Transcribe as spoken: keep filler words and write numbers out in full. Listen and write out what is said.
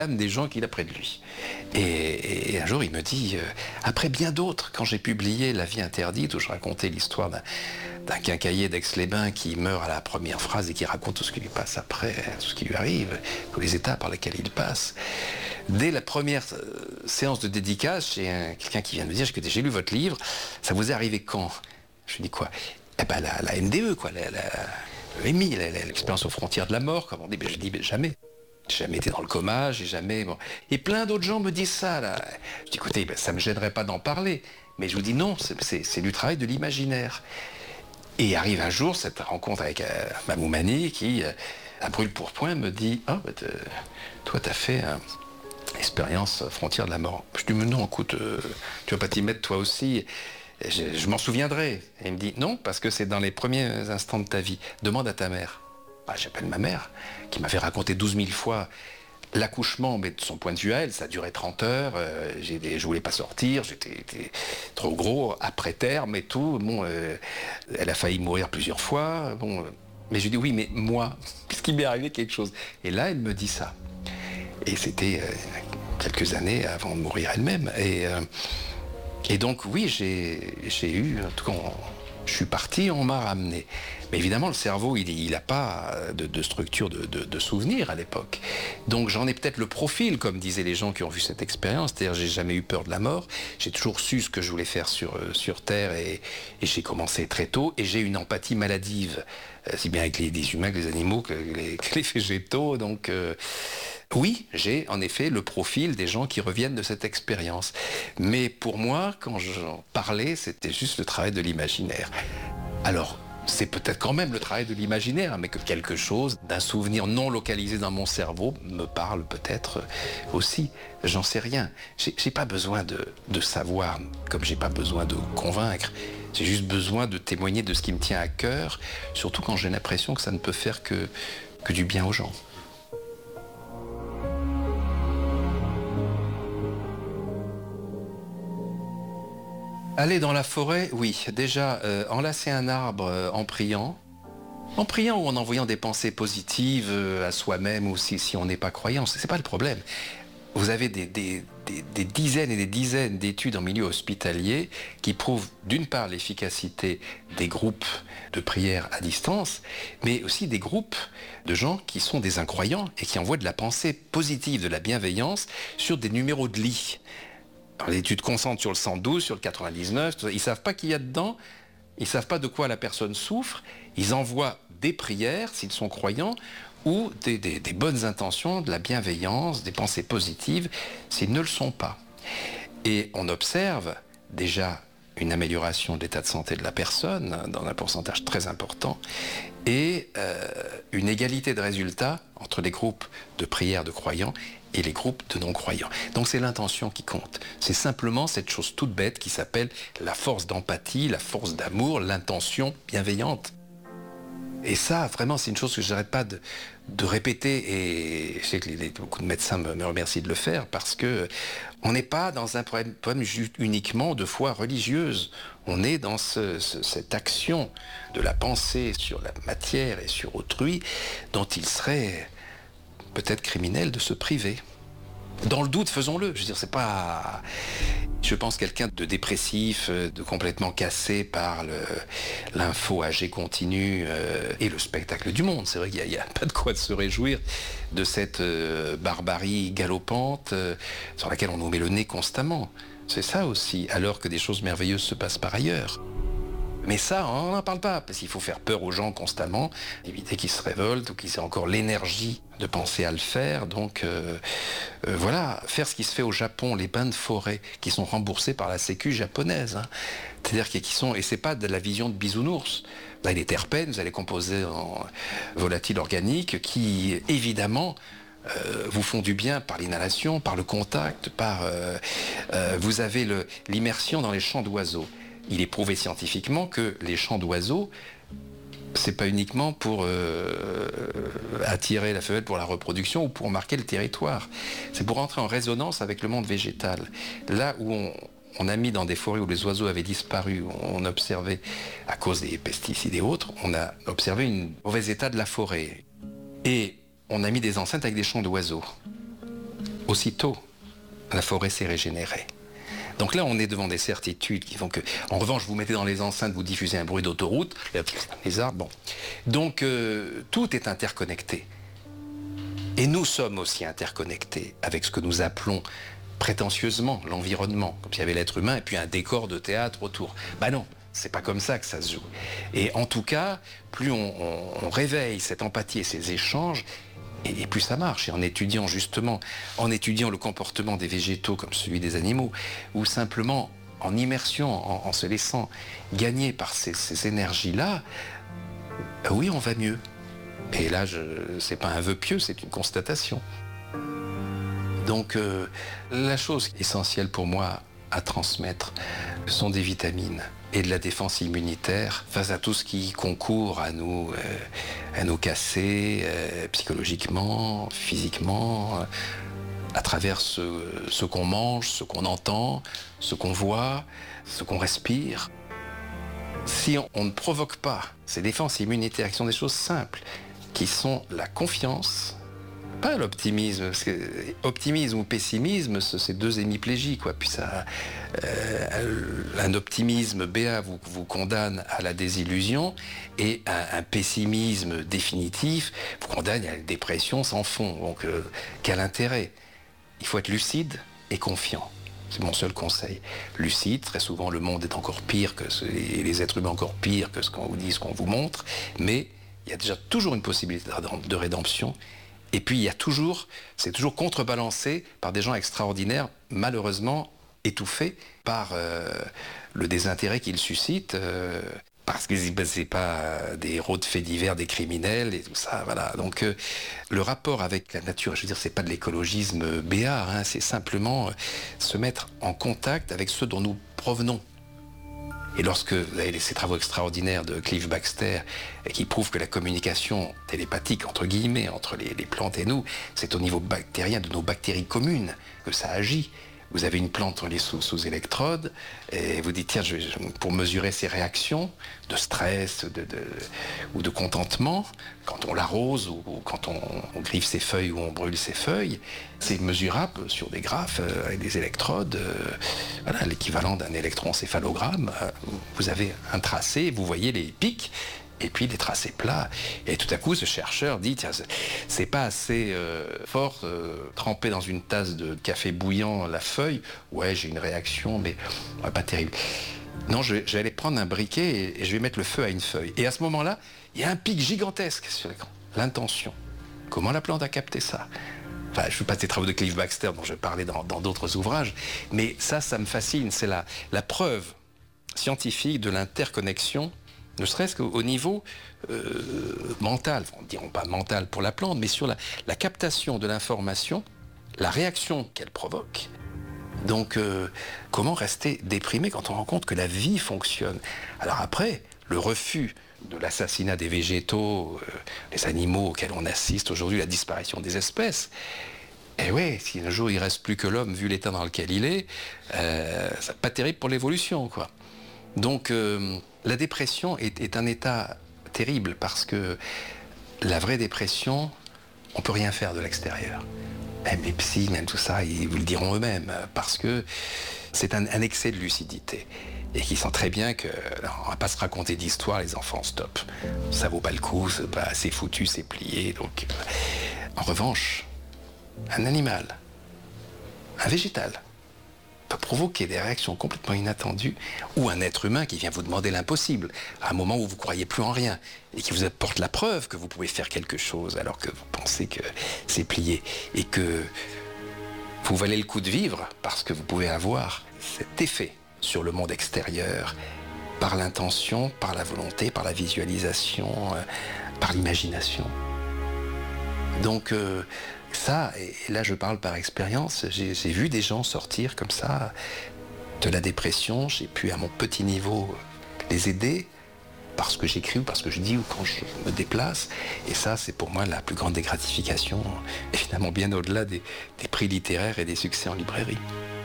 des gens qu'il a près de lui. Et, et un jour, il me dit, euh, après bien d'autres, quand j'ai publié La vie interdite, où je racontais l'histoire d'un, d'un quincaillier d'Aix-les-Bains qui meurt à la première phrase et qui raconte tout ce qui lui passe après, tout ce qui lui arrive, tous les étapes par lesquels il passe. Dès la première euh, séance de dédicace, j'ai un, quelqu'un qui vient me dire, écoutez, j'ai lu votre livre, ça vous est arrivé quand? Je lui dis quoi? Eh ben la, la M D E, quoi, la, la, le M I, la, la, l'expérience aux frontières de la mort, comme on dit. Ben, je dis, ben, jamais. J'ai jamais été dans le coma, j'ai jamais... Bon. Et plein d'autres gens me disent ça, là. Je dis, écoutez, ben, ça me gênerait pas d'en parler. Mais je vous dis non, c'est, c'est, c'est du travail de l'imaginaire. Et arrive un jour cette rencontre avec euh, Mamou Mani qui, euh, à brûle-pourpoint, me dit, ah, oh, ben, toi, t'as fait une euh, expérience frontière de la mort. Je dis, mais non, écoute, euh, tu vas pas t'y mettre toi aussi. Je, je m'en souviendrai. Et il me dit, non, parce que c'est dans les premiers instants de ta vie. Demande à ta mère. Bah, j'appelle ma mère, qui m'avait raconté douze mille fois l'accouchement, mais de son point de vue à elle, ça a duré trente heures, euh, j'ai des, je voulais pas sortir, j'étais, j'étais trop gros, après terme et tout. Bon, euh, elle a failli mourir plusieurs fois. Bon, euh, mais je lui dis, oui, mais moi, qu'est-ce qui m'est arrivé quelque chose? Et là, elle me dit ça. Et c'était euh, quelques années avant de mourir elle-même. Et, euh, et donc, oui, j'ai, j'ai eu, en tout cas, on, je suis parti, on m'a ramené. Mais évidemment, le cerveau, il n'a pas de, de structure de, de, de souvenirs à l'époque. Donc j'en ai peut-être le profil, comme disaient les gens qui ont vu cette expérience. C'est-à-dire, j'ai jamais eu peur de la mort. J'ai toujours su ce que je voulais faire sur, sur Terre et, et j'ai commencé très tôt. Et j'ai une empathie maladive, si bien avec les, les humains que les animaux, que les, que les végétaux. Donc euh, oui, j'ai en effet le profil des gens qui reviennent de cette expérience. Mais pour moi, quand j'en parlais, c'était juste le travail de l'imaginaire. Alors, c'est peut-être quand même le travail de l'imaginaire, mais que quelque chose d'un souvenir non localisé dans mon cerveau me parle peut-être aussi. J'en sais rien. J'ai, j'ai pas besoin de, de savoir, comme j'ai pas besoin de convaincre. J'ai juste besoin de témoigner de ce qui me tient à cœur, surtout quand j'ai l'impression que ça ne peut faire que, que du bien aux gens. Aller dans la forêt, oui. Déjà, euh, enlacer un arbre euh, en priant. En priant ou en envoyant des pensées positives euh, à soi-même ou si, si on n'est pas croyant, c'est, c'est pas le problème. Vous avez des, des, des, des dizaines et des dizaines d'études en milieu hospitalier qui prouvent d'une part l'efficacité des groupes de prière à distance, mais aussi des groupes de gens qui sont des incroyants et qui envoient de la pensée positive, de la bienveillance sur des numéros de lit. Alors, l'étude concentre sur le cent douze, sur le quatre-vingt-dix-neuf, ils ne savent pas qu'il y a dedans, ils ne savent pas de quoi la personne souffre, ils envoient des prières, s'ils sont croyants, ou des, des, des bonnes intentions, de la bienveillance, des pensées positives, s'ils ne le sont pas. Et on observe déjà une amélioration de l'état de santé de la personne, dans un pourcentage très important, et euh, une égalité de résultats entre les groupes de prière de croyants et les groupes de non-croyants. Donc c'est l'intention qui compte. C'est simplement cette chose toute bête qui s'appelle la force d'empathie, la force d'amour, l'intention bienveillante. Et ça, vraiment, c'est une chose que je n'arrête pas de, de répéter, et je sais que les, beaucoup de médecins me, me remercient de le faire, parce que on n'est pas dans un problème, problème uniquement de foi religieuse. On est dans ce, ce, cette action de la pensée sur la matière et sur autrui, dont il serait peut-être criminel de se priver. Dans le doute, faisons-le. Je veux dire, c'est pas... Je pense quelqu'un de dépressif, de complètement cassé par le, l'info âgé continu euh, et le spectacle du monde. C'est vrai qu'il n'y a, a pas de quoi de se réjouir de cette euh, barbarie galopante euh, sur laquelle on nous met le nez constamment. C'est ça aussi, alors que des choses merveilleuses se passent par ailleurs. Mais ça, on n'en parle pas, parce qu'il faut faire peur aux gens constamment, éviter qu'ils se révoltent ou qu'ils aient encore l'énergie de penser à le faire. Donc euh, euh, voilà, faire ce qui se fait au Japon, les bains de forêt, qui sont remboursés par la sécu japonaise. Hein. C'est-à-dire qu'ils sont, et c'est pas de la vision de bisounours. Là, les terpènes, vous allez composer en volatiles organiques qui, évidemment, Euh, vous font du bien par l'inhalation, par le contact, par... Euh, euh, vous avez le, l'immersion dans les chants d'oiseaux. Il est prouvé scientifiquement que les chants d'oiseaux, c'est pas uniquement pour euh, attirer la femelle pour la reproduction ou pour marquer le territoire. C'est pour entrer en résonance avec le monde végétal. Là où on, on a mis dans des forêts où les oiseaux avaient disparu, on observait, à cause des pesticides et autres, on a observé un mauvais état de la forêt. Et on a mis des enceintes avec des chants d'oiseaux. aussitôt, la forêt s'est régénérée. Donc là, on est devant des certitudes qui font que, en revanche, vous mettez dans les enceintes, vous diffusez un bruit d'autoroute, les arbres, bon. Donc, euh, tout est interconnecté. Et nous sommes aussi interconnectés avec ce que nous appelons prétentieusement l'environnement, comme s'il y avait l'être humain et puis un décor de théâtre autour. Ben non, c'est pas comme ça que ça se joue. Et en tout cas, plus on, on, on réveille cette empathie et ces échanges, et, et plus ça marche. Et en étudiant justement, en étudiant le comportement des végétaux comme celui des animaux, ou simplement en immersion, en, en se laissant gagner par ces, ces énergies-là, ben oui, on va mieux. Et là, ce n'est pas un vœu pieux, c'est une constatation. Donc, euh, la chose essentielle pour moi à transmettre sont des vitamines et de la défense immunitaire face à tout ce qui concourt à nous, euh, à nous casser euh, psychologiquement, physiquement, euh, à travers ce, ce qu'on mange, ce qu'on entend, ce qu'on voit, ce qu'on respire. Si on, on ne provoque pas ces défenses immunitaires, qui sont des choses simples, qui sont la confiance, pas l'optimisme, parce que optimisme ou pessimisme, c'est deux hémiplégies, quoi. Puis ça, euh, un optimisme béat vous, vous condamne à la désillusion, et un, un pessimisme définitif vous condamne à une dépression sans fond. Donc, euh, quel intérêt? Il faut être lucide et confiant. C'est mon seul conseil. Lucide, très souvent le monde est encore pire que ce, et les êtres humains encore pire que ce qu'on vous dit, ce qu'on vous montre, mais il y a déjà toujours une possibilité de rédemption. Et puis il y a toujours, c'est toujours contrebalancé par des gens extraordinaires, malheureusement étouffés par euh, le désintérêt qu'ils suscitent, euh, parce que c'est pas des héros de faits divers, des criminels et tout ça, voilà. Donc euh, le rapport avec la nature, je veux dire, c'est pas de l'écologisme béat, hein, c'est simplement euh, se mettre en contact avec ceux dont nous provenons. Et lorsque vous avez ces travaux extraordinaires de Cliff Baxter qui prouvent que la communication télépathique, entre guillemets, entre les, les plantes et nous, c'est au niveau bactérien de nos bactéries communes que ça agit. Vous avez une plante sous, sous électrode et vous dites, tiens, je, je, pour mesurer ses réactions de stress de, de, ou de contentement, quand on l'arrose ou, ou quand on, on griffe ses feuilles ou on brûle ses feuilles, c'est mesurable sur des graphes euh, avec des électrodes, euh, voilà, l'équivalent d'un électroencéphalogramme. Euh, vous avez un tracé, vous voyez les pics, et puis les tracés plats. Et tout à coup, ce chercheur dit, tiens, c'est pas assez euh, fort, euh, tremper dans une tasse de café bouillant la feuille. Ouais, j'ai une réaction, mais ouais, pas terrible. Non, je, je vais aller prendre un briquet et, et je vais mettre le feu à une feuille. Et à ce moment-là, il y a un pic gigantesque sur l'écran. L'intention. Comment la plante a capté ça? Enfin, je ne fais pas des travaux de Cliff Baxter dont je parlais dans, dans d'autres ouvrages, mais ça, ça me fascine. C'est la, la preuve scientifique de l'interconnexion, ne serait-ce qu'au niveau euh, mental, on ne dira pas mental pour la plante, mais sur la, la captation de l'information, la réaction qu'elle provoque. Donc, euh, comment rester déprimé quand on rend compte que la vie fonctionne? Alors après, le refus de l'assassinat des végétaux, euh, les animaux auxquels on assiste aujourd'hui, la disparition des espèces, et oui, si un jour il ne reste plus que l'homme, vu l'état dans lequel il est, euh, c'est pas terrible pour l'évolution, quoi. Donc, euh, la dépression est, est un état terrible parce que la vraie dépression, on ne peut rien faire de l'extérieur. Même les psys, même tout ça, ils vous le diront eux-mêmes, parce que c'est un, un excès de lucidité. Et qu'ils sentent très bien qu'on ne va pas se raconter d'histoire, les enfants, stop. Ça vaut pas le coup, c'est, pas, c'est foutu, c'est plié. Donc, euh, en revanche, un animal, un végétal, peut provoquer des réactions complètement inattendues, ou un être humain qui vient vous demander l'impossible, à un moment où vous ne croyez plus en rien, et qui vous apporte la preuve que vous pouvez faire quelque chose, alors que vous pensez que c'est plié, et que vous valez le coup de vivre, parce que vous pouvez avoir cet effet sur le monde extérieur, par l'intention, par la volonté, par la visualisation, euh, par l'imagination. Donc, euh, ça, et là je parle par expérience, j'ai, j'ai vu des gens sortir comme ça de la dépression, j'ai pu à mon petit niveau les aider parce que j'écris ou parce que je dis ou quand je me déplace, et ça c'est pour moi la plus grande des gratifications, et finalement bien au-delà des, des prix littéraires et des succès en librairie.